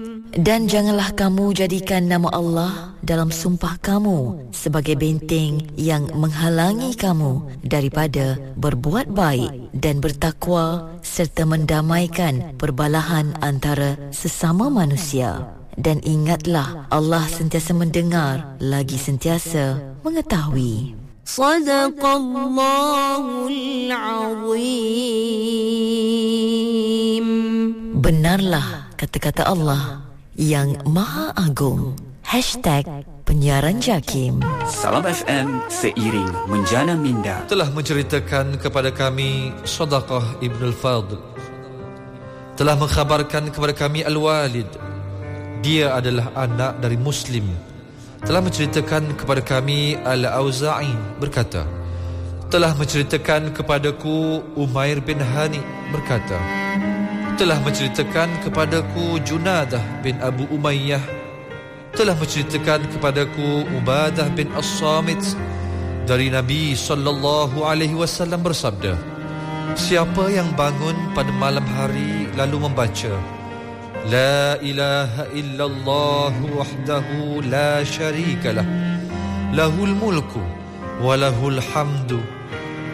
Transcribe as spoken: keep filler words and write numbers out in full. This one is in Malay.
Dan janganlah kamu jadikan nama Allah dalam sumpah kamu sebagai benteng yang menghalangi kamu daripada berbuat baik dan bertakwa serta mendamaikan perbalahan antara sesama manusia. Dan ingatlah, Allah sentiasa mendengar lagi sentiasa mengetahui. Sadaqallahul Azim. Benarlah kata-kata Allah yang Maha Agung. Hashtag Penyiaran Jakim. Salam F M, seiring menjana minda, telah menceritakan kepada kami Sadaqah Ibn Al-Fadl, telah mengkhabarkan kepada kami Al-Walid, dia adalah anak dari Muslim, telah menceritakan kepada kami Al-Auza'i berkata, telah menceritakan kepadaku Umair bin Hani berkata, telah menceritakan kepadaku Junadah bin Abu Umayyah, telah menceritakan kepadaku Ubadah bin As-Samit dari Nabi sallallahu alaihi wasallam bersabda, siapa yang bangun pada malam hari lalu membaca La ilaha illallah wahdahu la syarika lah, lahul mulku wa lahul hamdu